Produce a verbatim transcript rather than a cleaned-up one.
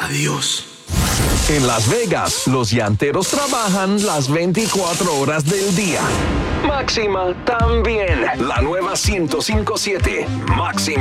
Adiós. En Las Vegas, los llanteros trabajan las veinticuatro horas del día. Máxima también. La nueva ciento cinco punto siete. Máxima.